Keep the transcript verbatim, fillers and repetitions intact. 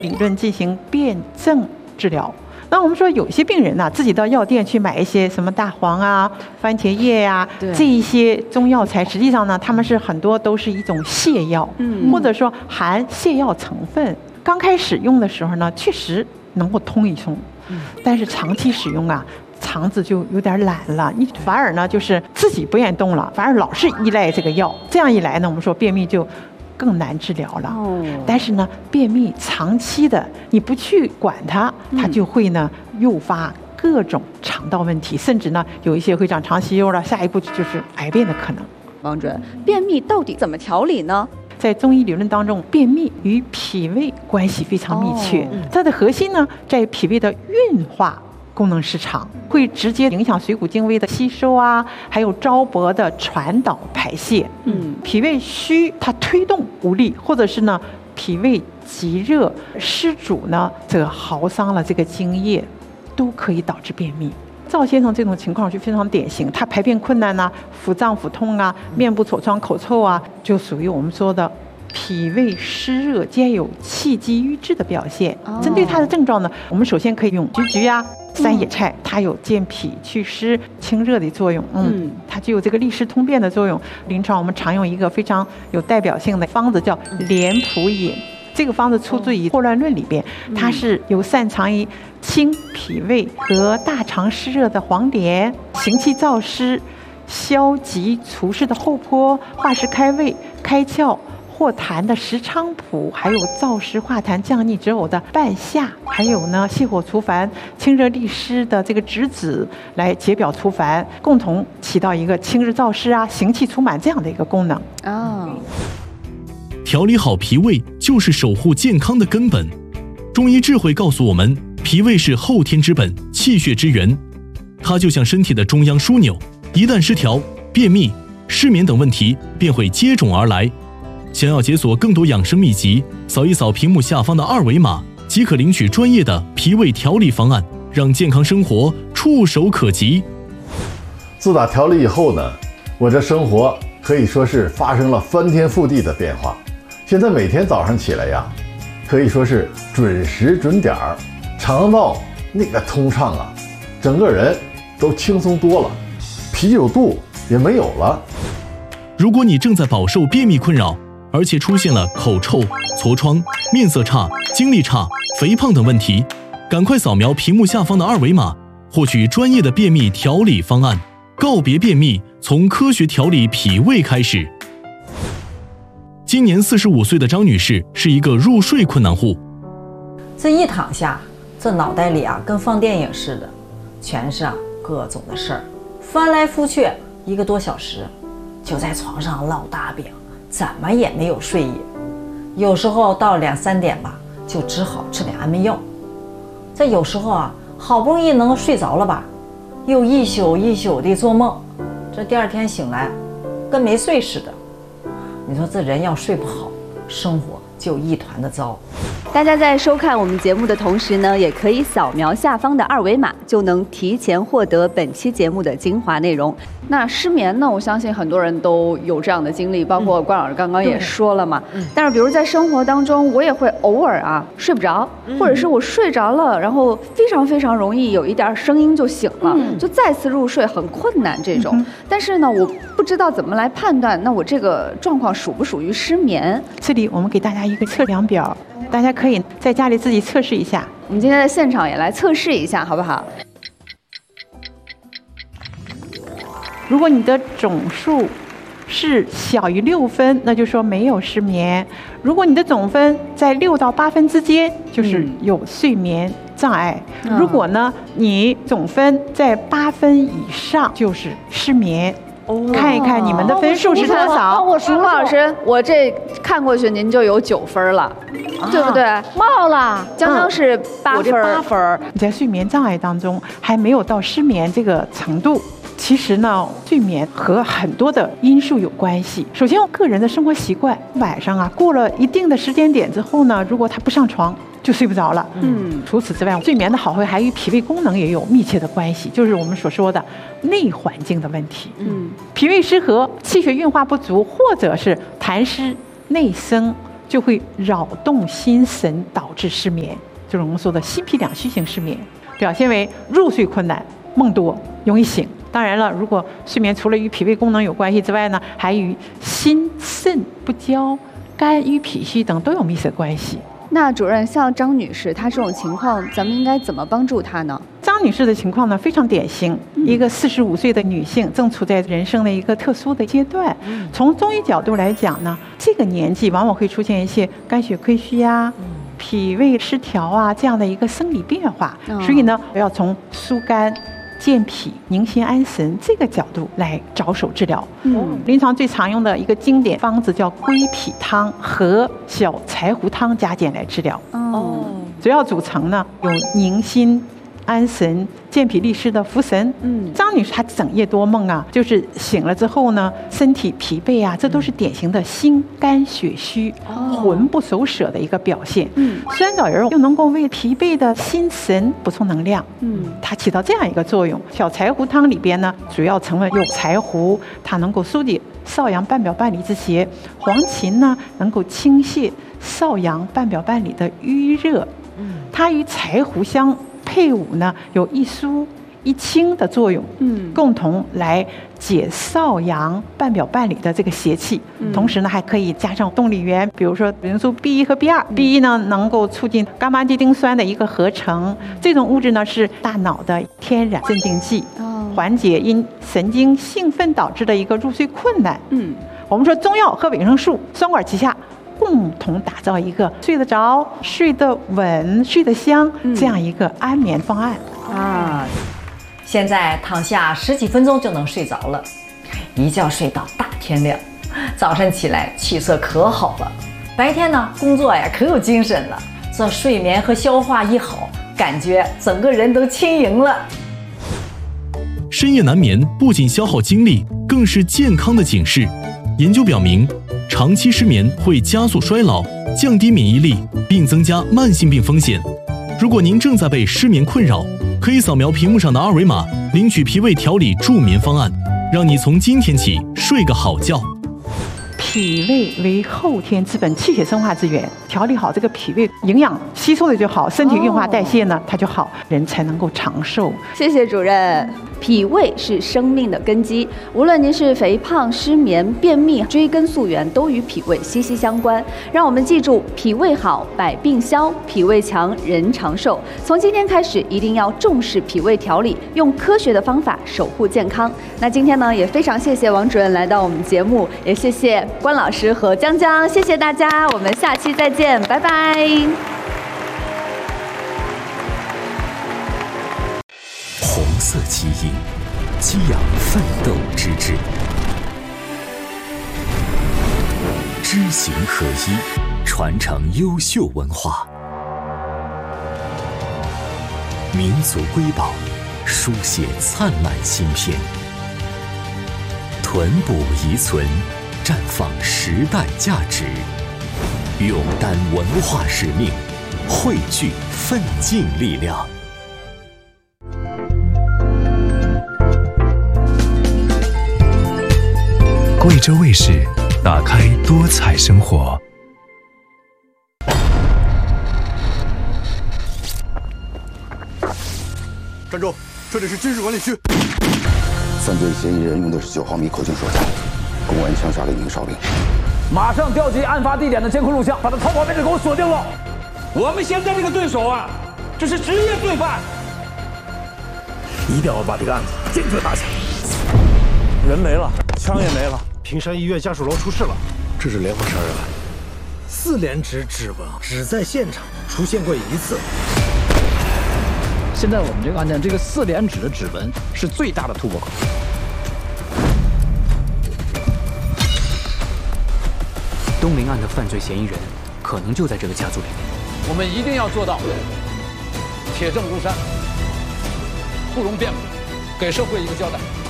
理论进行辩证治疗。那我们说有些病人呢、啊，自己到药店去买一些什么大黄啊、番茄叶呀、啊、这一些中药材，实际上呢，他们是很多都是一种泻药，嗯，或者说含泻药成分。刚开始用的时候呢，确实能够通一通，但是长期使用啊，肠子就有点懒了，你反而呢就是自己不愿意动了，反而老是依赖这个药。这样一来呢，我们说便秘就更难治疗了。哦，但是呢，便秘长期的你不去管它，它就会呢诱发各种肠道问题，甚至呢有一些会长肠息肉了，下一步就是癌变的可能。 王主任，便秘到底怎么调理呢？ 在中医理论当中，便秘与脾胃关系非常密切，哦、它的核心呢在脾胃的运化功能失常，会直接影响水谷精微的吸收啊，还有糟粕的传导排泄。嗯，脾胃虚，它推动无力，或者是呢脾胃极热湿阻呢，这个耗伤了这个津液，都可以导致便秘。赵先生这种情况就非常典型，他排便困难呐、啊，腹胀腹痛啊，面部痤疮、口臭啊，就属于我们说的脾胃湿热兼有气机郁滞的表现。哦、针对他的症状呢，我们首先可以用菊菊啊、三野菜，它有健脾祛湿、清热的作用。嗯，它具有这个利湿通便的作用。临床我们常用一个非常有代表性的方子叫莲蒲饮。这个方子出自于《霍乱论》里边，它是有擅长于清脾胃和大肠湿热的黄连，行气燥湿、消积除湿的厚朴，化湿开胃、开窍化痰的石菖蒲，还有燥湿化痰降逆止呕的半夏，还有呢泻火除烦、清热利湿的这个栀子来解表除烦，共同起到一个清热燥湿啊、行气除螨这样的一个功能。哦。 调理好脾胃就是守护健康的根本。中医智慧告诉我们，脾胃是后天之本，气血之源，它就像身体的中央枢纽，一旦失调，便秘、失眠等问题便会接踵而来。想要解锁更多养生秘籍，扫一扫屏幕下方的二维码，即可领取专业的脾胃调理方案，让健康生活触手可及。 自打调理以后呢，我这生活可以说是发生了翻天覆地的变化。现在每天早上起来呀，可以说是准时准点儿，肠道那个通畅啊，整个人都轻松多了，啤酒肚也没有了。 如果你正在饱受便秘困扰，而且出现了口臭、痤疮、面色差、精力差、肥胖等问题，赶快扫描屏幕下方的二维码，获取专业的便秘调理方案，告别便秘，从科学调理脾胃开始。今年四十五岁的张女士是一个入睡困难户。 这一躺下，这脑袋里啊跟放电影似的，全是啊各种的事儿，翻来覆去一个多小时，就在床上烙大饼，怎么也没有睡意。有时候到两三点吧，就只好吃点安眠药。这有时候啊，好不容易能睡着了吧，又一宿一宿的做梦，这第二天醒来，跟没睡似的。你说这人要睡不好，生活就一团的糟。 大家在收看我们节目的同时呢，也可以扫描下方的二维码，就能提前获得本期节目的精华内容。那失眠呢，我相信很多人都有这样的经历，包括关老师刚刚也说了嘛。嗯、但是比如在生活当中，我也会偶尔啊睡不着，嗯、或者是我睡着了，然后非常非常容易有一点声音就醒了，嗯、就再次入睡很困难这种。嗯、但是呢，我不知道怎么来判断，那我这个状况属不属于失眠？ 这里我们给大家一个测量表。大家可以在家里自己测试一下， 我们今天在现场也来测试一下，好不好？ 如果你的总数是小于六分，那就说没有失眠；如果你的总分在六到八分之间，就是有睡眠障碍；嗯、如果呢你总分在八分以上，就是失眠。看一看你们的分数是多少？ 我数老师，我这看过去您就有九分了，啊、对不对？冒了，刚刚是八分。 八分，你在睡眠障碍当中还没有到失眠这个程度。其实呢，睡眠和很多的因素有关系。首先，我个人的生活习惯，晚上啊过了一定的时间点之后呢，如果他不上床，就睡不着了。嗯，除此之外，睡眠的好坏还与脾胃功能也有密切的关系，就是我们所说的内环境的问题。嗯，脾胃失和、气血运化不足，或者是痰湿、内生、 就会扰动心神，导致失眠，就是我们说的心脾两虚型失眠，表现为入睡困难、梦多、容易醒。当然了，如果睡眠除了与脾胃功能有关系之外呢，还与心肾不交、肝郁脾虚等都有密切关系。 那主任，像张女士她这种情况，咱们应该怎么帮助她呢？ 张女士的情况呢非常典型，嗯、一个四十五岁的女性，正处在人生的一个特殊的阶段。嗯、从中医角度来讲呢，这个年纪往往会出现一些肝血亏虚啊、嗯、脾胃失调啊这样的一个生理变化，哦、所以呢，要从疏肝、健脾、宁心安神这个角度来着手治疗。嗯，临床最常用的一个经典方子叫归脾汤和小柴胡汤加减来治疗。哦，主要组成呢有宁心安神、健脾利湿的茯神。嗯，张女士她整夜多梦啊，就是醒了之后呢，身体疲惫啊，这都是典型的心肝血虚、哦、魂不守舍的一个表现。嗯，酸枣仁又能够为疲惫的心神补充能量。嗯，它起到这样一个作用。小柴胡汤里边呢，主要成分有柴胡，它能够疏解少阳半表半里之邪；黄芩呢，能够清泻少阳半表半里的瘀热。嗯，它与柴胡香配伍呢，有一疏一清的作用，嗯，共同来解少阳半表半里的这个邪气。嗯、同时呢，还可以加上动力源，比如说维生素 B 一 和 B 二。嗯、B 一 呢，能够促进伽马地丁酸的一个合成，这种物质呢是大脑的天然镇静剂，哦、缓解因神经兴奋导致的一个入睡困难。嗯，我们说中药和维生素双管齐下，共同打造一个睡得着、睡得稳、睡得香这样一个安眠方案。嗯、啊， 现在躺下十几分钟就能睡着了，一觉睡到大天亮，早晨起来气色可好了，白天呢工作呀可有精神了。这睡眠和消化一好，感觉整个人都轻盈了。 深夜难眠不仅消耗精力，更是健康的警示。研究表明，长期失眠会加速衰老，降低免疫力，并增加慢性病风险。如果您正在被失眠困扰，可以扫描屏幕上的二维码，领取脾胃调理助眠方案，让你从今天起睡个好觉。 脾胃为后天之本，气血生化之源，调理好这个脾胃，营养吸收的就好，身体运化代谢呢、哦、它就好，人才能够长寿。 谢谢主任。脾胃是生命的根基，无论您是肥胖、失眠、便秘，追根溯源都与脾胃息息相关。让我们记住，脾胃好，百病消；脾胃强，人长寿。从今天开始，一定要重视脾胃调理，用科学的方法守护健康。那今天呢，也非常谢谢王主任来到我们节目，也谢谢关老师和江江，谢谢大家，我们下期再见，拜拜。 红色基因，激扬奋斗之志，知行合一，传承优秀文化，民族瑰宝，书写灿烂新篇，屯补遗存，绽放时代价值，勇担文化使命，汇聚奋进力量。 贵州卫视，打开多彩生活。 站住！这里是军事管理区。 犯罪嫌疑人用的是九毫米口径手枪，公安枪杀了一名哨兵。 马上调集案发地点的监控录像，把他逃跑位置给我锁定了。我们现在这个对手啊，这是职业罪犯，一定要把这个案子坚决打下。人没了，枪也没了。 平山医院家属楼出事了，这是连环杀人案。四连指指纹只在现场出现过一次。 现在我们这个案件，这个四连指的指纹是最大的突破口。 东陵案的犯罪嫌疑人可能就在这个家族里面。 我们一定要做到铁证如山，不容辩驳，给社会一个交代。